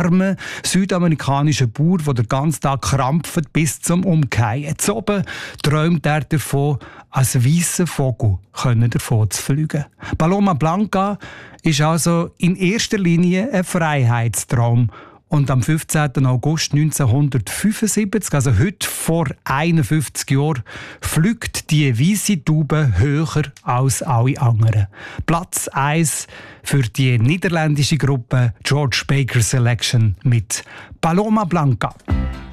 armen südamerikanischen Bauer, der den ganzen Tag krampft bis zum Umkehren. Jetzt oben träumt er davon, als weisser Vogel davon zu fliegen. Paloma Blanca ist also in erster Linie ein Freiheitstraum. Und am 15. August 1975, also heute vor 51 Jahren, fliegt die weisse Taube höher als alle anderen. Platz 1 für die niederländische Gruppe George Baker Selection mit Paloma Blanca.